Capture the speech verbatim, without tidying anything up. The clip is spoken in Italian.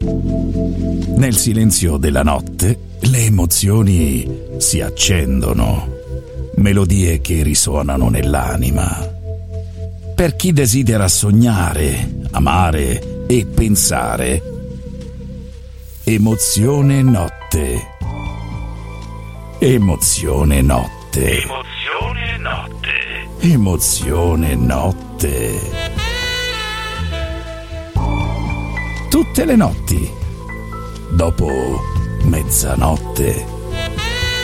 Nel silenzio della notte le emozioni si accendono, melodie che risuonano nell'anima. Per chi desidera sognare, amare e pensare, emozione notte. Emozione notte. Emozione notte. Emozione notte. Tutte le notti, dopo mezzanotte.